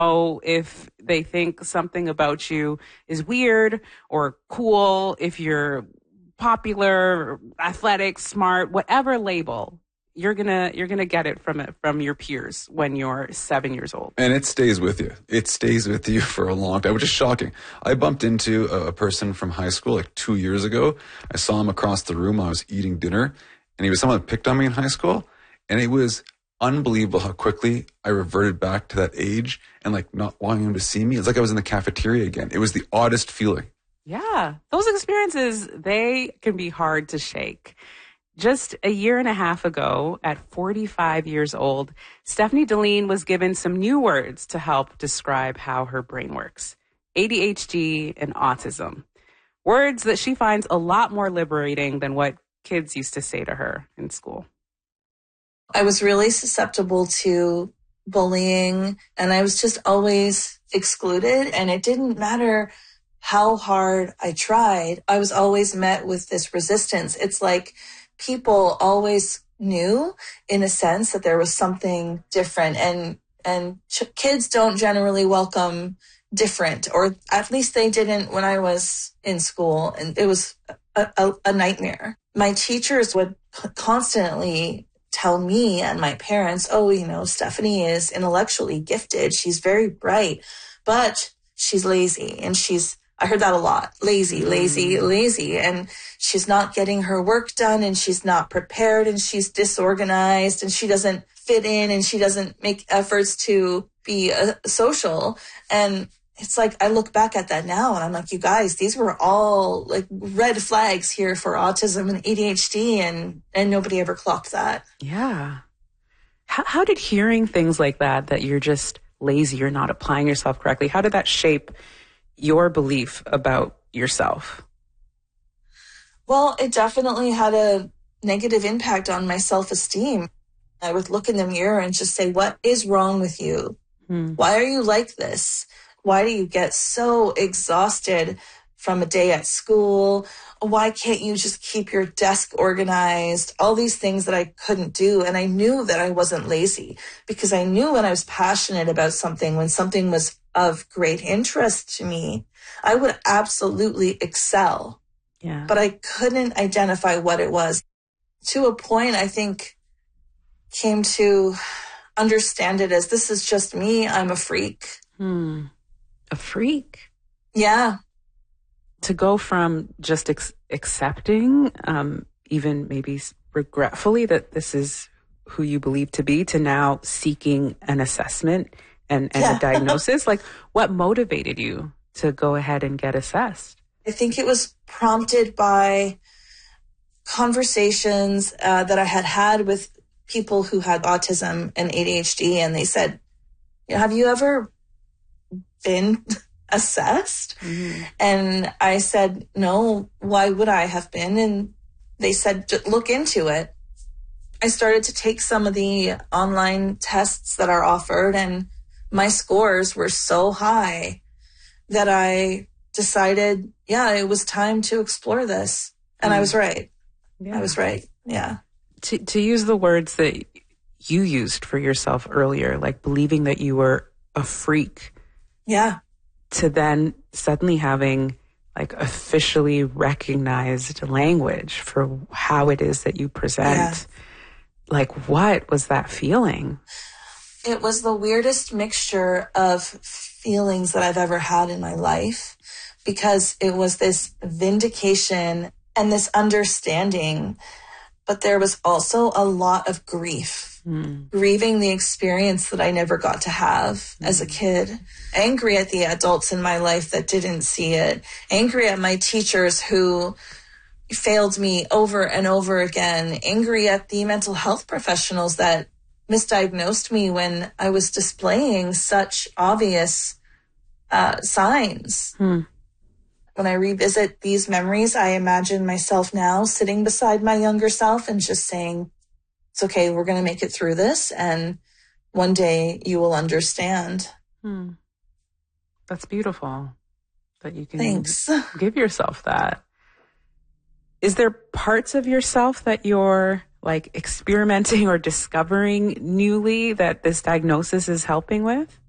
know if they think something about you is weird or cool, if you're popular, athletic, smart, whatever label. You're gonna get it from your peers when you're 7 years old. And it stays with you. It stays with you for a long time, which is shocking. I bumped into a person from high school like 2 years ago. I saw him across the room. I was eating dinner, and he was someone that picked on me in high school. And it was unbelievable how quickly I reverted back to that age and like not wanting him to see me. It's like I was in the cafeteria again. It was the oddest feeling. Yeah, those experiences, they can be hard to shake. Just a year and a half ago, at 45 years old, Stephanie Deline was given some new words to help describe how her brain works: ADHD and autism. Words that she finds a lot more liberating than what kids used to say to her in school. I was really susceptible to bullying, and I was just always excluded, and it didn't matter how hard I tried. I was always met with this resistance. It's like people always knew, in a sense, that there was something different, and kids don't generally welcome different, or at least they didn't when I was in school, and it was a nightmare. My teachers would constantly tell me and my parents, oh, Stephanie is intellectually gifted. She's very bright, but she's lazy. And I heard that a lot. Lazy. And she's not getting her work done, and she's not prepared, and she's disorganized, and she doesn't fit in, and she doesn't make efforts to be social. And it's like, I look back at that now and I'm like, you guys, these were all like red flags here for autism and ADHD, and nobody ever clocked that. Yeah. How did hearing things like that you're just lazy, you're not applying yourself correctly, how did that shape your belief about yourself? Well, it definitely had a negative impact on my self-esteem. I would look in the mirror and just say, what is wrong with you? Why are you like this? Why do you get so exhausted from a day at school? Why can't you just keep your desk organized? All these things that I couldn't do. And I knew that I wasn't lazy, because I knew when I was passionate about something, when something was of great interest to me, I would absolutely excel. Yeah. But I couldn't identify what it was. To a point, I think, came to understand it as, this is just me. I'm a freak. A freak? Yeah. To go from just accepting, even maybe regretfully, that this is who you believe to be, to now seeking an assessment and a diagnosis. Like, what motivated you to go ahead and get assessed? I think it was prompted by conversations that I had with people who had autism and ADHD, and they said, have you ever been assessed? And I said, no, why would I have been? And they said, look into it. I started to take some of the online tests that are offered, and my scores were so high that I decided, it was time to explore this. And I was right. Yeah. I was right. Yeah. To use the words that you used for yourself earlier, like believing that you were a freak. Yeah. To then suddenly having like officially recognized language for how it is that you present. Yeah. Like, what was that feeling? It was the weirdest mixture of feelings that I've ever had in my life, because it was this vindication and this understanding, but there was also a lot of grief. Grieving the experience that I never got to have as a kid. Angry at the adults in my life that didn't see it. Angry at my teachers who failed me over and over again. Angry at the mental health professionals that misdiagnosed me when I was displaying such obvious signs. When I revisit these memories, I imagine myself now sitting beside my younger self and just saying, it's okay, we're going to make it through this, and one day you will understand. That's beautiful that you can Thanks. Give yourself that. Is there parts of yourself that you're like experimenting or discovering newly that this diagnosis is helping with?